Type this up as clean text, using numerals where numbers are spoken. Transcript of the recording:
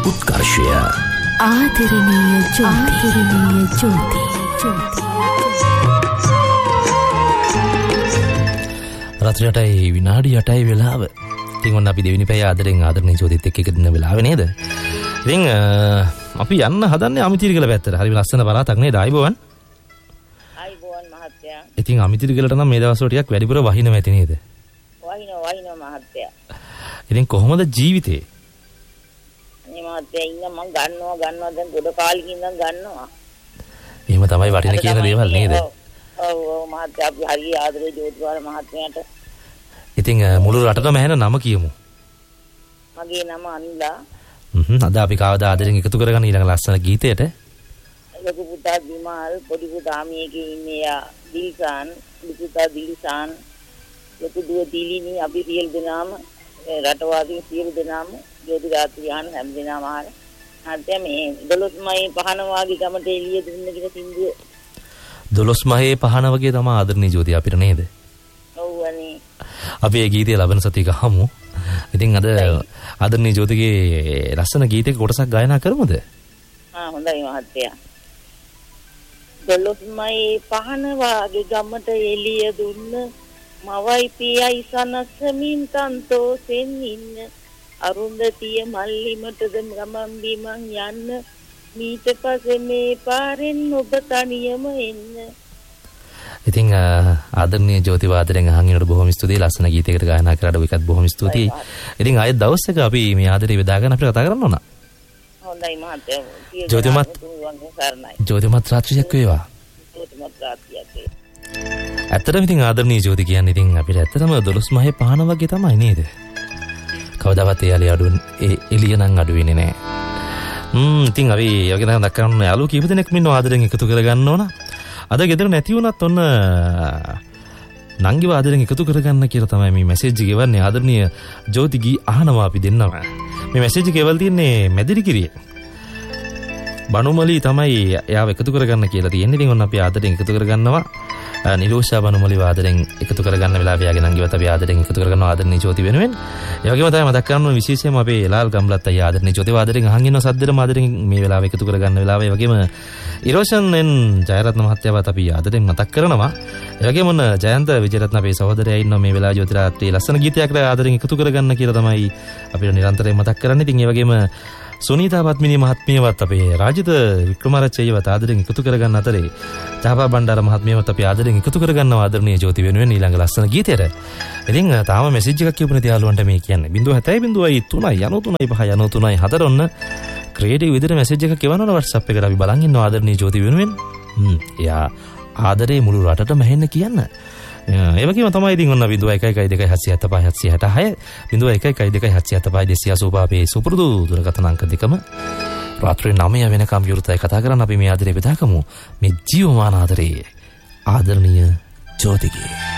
උත්කර්ෂය ආදරණීය ජෝති රාත්‍රියටයි විනාඩි 8යි වෙලාව. ඉතින් ඔන්න අපි දෙවෙනි පැය ආදරණීය ජෝතිත් එක්ක එකදින වෙලාව නේද? ඉතින් අපි යන්න හදන්නේ අමිතිරිගල පැත්තට. හරි ලස්සන පළාතක් නේද? ආයිබෝවන්. ආයිබෝවන් මහත්තයා. ඉතින් අමිතිරිගලට නම් මේ දවස්වල ටිකක් වැඩිපුර වහිනවා ඇති නේද? වහිනවා මහත්තයා. ඉතින් කොහොමද ජීවිතේ? මේ මහත්තයා ඉන්න මං ගන්නවා දැන් ගොඩ කාලෙකින් ඉඳන් ගන්නවා. එහෙම තමයි වටින කියන දේවල් නේද? ඔව් මහත්තයා අපි හරි ආදරේ ජෝතිපාල මහත්මයාට. ඉතින් මුළු රටටම ඇහෙන නම කියමු. මගේ නම අනිලා. අද අපි කවදා ආදරෙන් එකතු කරගන්න ඊළඟ ලස්සන ගීතයට. ලොකු පුතා විමල්, පොඩි පුතා මේකේ ඉන්නේ යා දිල්සන්, පුතා දිල්සන්, ලොකු දුව දිලිනි අපි සියලු දෙනාම රටවාසී සියලු දෙනාම ජෝති රාත්‍රියන් හැම දෙනාම ආර. හත්ය මේ 12 මහේ පහන වාගේ ගමට එළිය දුන්න කියන සින්දුව. 12 මහේ පහන වගේ තමයි ආදරණීය ජෝති අපිට නේද? ඔව් අනේ. අපි ඒ ගීතය ලබන සතියක අහමු. ඉතින් අද ආදරණීය ජෝතිගේ ලස්සන ගීතයක කොටසක් ගායනා කරමුද? හොඳයි මහත්තයා. 12 මහේ පහන වාගේ ගමට එළිය දුන්න මවයි පියයි සනසමින් තන්තෝසෙන් ඉන්න අරුන්දතිය මල්ලිමටද ගමන් බිමන් යන්න මීට පස්සේ මේ පාරෙන් ඔබ තනියම එන්න. ඉතින් ආදරණීය ජෝති වාදරෙන් අහන්නට බොහොම ස්තුතියි. ලස්සන ගීතයකට ගායනා කරලා ඔබට බොහොම ස්තුතියි. ඉතින් ආයෙත් දවසක අපි මේ ආදරේ බෙදාගෙන අපිට කතා කරන්න ඕන. හොඳයි මහත්තයා. ජෝතිමත් රාත්‍රියක් වේවා. ජෝතිමත් රාත්‍රියක් වේවා. ඇත්තටම ඉතින් ආදරණීය ජෝති කියන්නේ ඉතින් අපිට ඇත්තටම 12 මහේ පහන වගේ තමයි නේද? කවදාවත් ඒ එළිය නම් අඩු වෙන්නේ නැහැ. ඉතින් අපි යෝගින දක්වන්න යාළුවෝ කීප දෙනෙක් මින්න ආදරෙන් එකතු කරගන්න ඕන. අද ගෙදර නැති වුණත් ඔන්න නංගිව ආදරෙන් එකතු කරගන්න කියලා තමයි මේ මැසේජ් එක ගෙවන්නේ. ආදරණීය ජෝති ගී අහනවා අපි දෙන්නම. මේ මැසේජ් එක ගෙවල් තියන්නේ මැදිරිකිරිය. බණුමලි තමයි එයාව එකතු කරගන්න කියලා තියෙන්නේ. ඉතින් ඔන්න අපි ආදරෙන් එකතු කරගන්නවා. නිරෝෂා බණුමලි ආදරෙන් එකතු කරගන්න වෙලාව යාගේ නංගිවත් අපි ආදරෙන් එකතු කරගන්නවා ආදරණීය ජෝති වෙනුවෙන්. ඒ වගේම තමයි මතක් කරන්න ඕන විශේෂයෙන්ම අපේ ලාල් ගම්ලත් අයියා ආදරණීය ජෝති ආදරෙන් අහන් ඉන්න සද්දෙම ආදරෙන් මේ වෙලාව එකතු කරගන්න වෙලාව. ඒ වගේම ඉරෝෂන්ෙන් ජයරත්න මහත්තයාවත් අපි ආදරෙන් මතක් කරනවා. ඒ වගේම ඔන්න ජයන්ත විජයරත්න අපේ සහෝදරයා ඉන්නවා මේ වෙලාව ජෝති රාත්‍රියේ ලස්සන ගීතයකට ආදරෙන් එකතු කරගන්න කියලා තමයි අපිට නිරන්තරයෙන් මතක් කරන්නේ. ඉතින් ඒ වගේම සුනීතා පත්මිනී මහත්මියවත් අපේ රාජිත වික්‍රමාරච්චියවත් ආදරෙන් එකතු කරගන්න අතරේ ජාපා බණ්ඩාර මහත්මියවත් අපි ආදරෙන් එකතු කරගන්නවා ආදරණීය ජෝති වෙනුවෙන් ඊළඟ ලස්සන ගීතයට. ඉතින් තාම මෙසේජ් එකක් කියපු නැති යාළුවන්ට මේ කියන්නේ 070.393.4 ඔන්න ක්‍රියේටිව් විදිහට මෙසේජ් එකක් කියවනවා WhatsApp එකට අපි බලන් ඉන්නවා ආදරණීය ජෝති වෙනුවෙන්. එයා ආදරේ මුළු රටටම ඇහෙන්න කියන්න. ඒ වගේම තමයි ඉතින් ඔන්න 01127576 01127576 අපේ සුපුරුදු දුරකථන අංක දෙකම රාත්‍රී 9 වෙනකම් විවෘතයි කතා කරන්න අපි මේ ආදරේ බෙදාගමු. මේ ජීවමාන ආදරේ ආදරණීය ජෝතිගේ